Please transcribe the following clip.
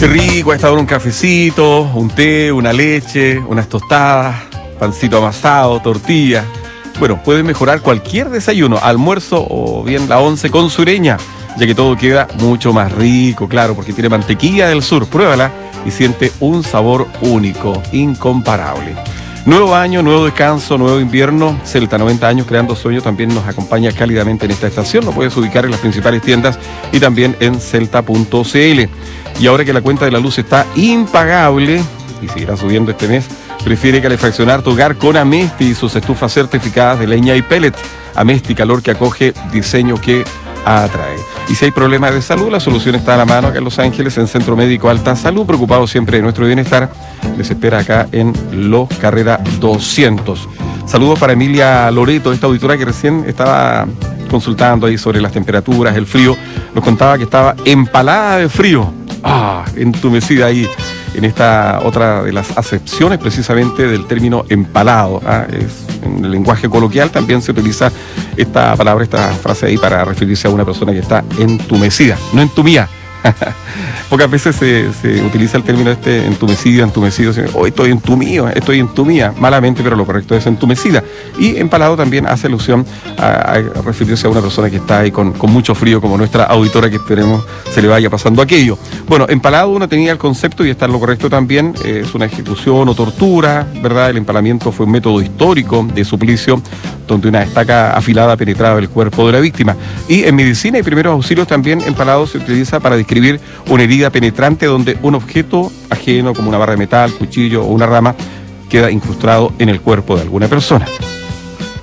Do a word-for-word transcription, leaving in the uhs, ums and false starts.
Qué rico, a esta hora un cafecito, un té, una leche, unas tostadas, pancito amasado, tortilla. Bueno, puede mejorar cualquier desayuno, almuerzo o bien la once con Sureña, ya que todo queda mucho más rico, claro, porque tiene mantequilla del sur. Pruébala y siente un sabor único, incomparable. Nuevo año, nuevo descanso, nuevo invierno. Celta, noventa años creando sueños, también nos acompaña cálidamente en esta estación. Lo puedes ubicar en las principales tiendas y también en celta punto c l. Y ahora que la cuenta de la luz está impagable y seguirá subiendo este mes, prefiere calefaccionar tu hogar con Amesti y sus estufas certificadas de leña y pellet. Amesti, calor que acoge, diseño que atrae. Y si hay problemas de salud, la solución está a la mano acá en Los Ángeles, en Centro Médico Alta Salud, preocupado siempre de nuestro bienestar. Les espera acá en Los Carrera doscientos. Saludos para Emilia Loreto, esta auditora que recién estaba consultando ahí sobre las temperaturas, el frío. Nos contaba que estaba empalada de frío. Ah, entumecida ahí en esta otra de las acepciones precisamente del término empalado. ¿ah? Es, en el lenguaje coloquial también se utiliza esta palabra, esta frase ahí para referirse a una persona que está entumecida, no entumía. Pocas veces se, se utiliza el término este entumecido, entumecido, oh, estoy entumido, estoy entumida, malamente, pero lo correcto es entumecida. Y empalado también hace alusión a, a referirse a una persona que está ahí con, con mucho frío, como nuestra auditora, que esperemos se le vaya pasando aquello. Bueno, empalado uno tenía el concepto, y está en lo correcto también, eh, es una ejecución o tortura, ¿verdad? El empalamiento fue un método histórico de suplicio, donde una estaca afilada penetraba el cuerpo de la víctima. Y en medicina y primeros auxilios también empalado se utiliza para describir una herida penetrante donde un objeto ajeno como una barra de metal, cuchillo o una rama queda incrustado en el cuerpo de alguna persona.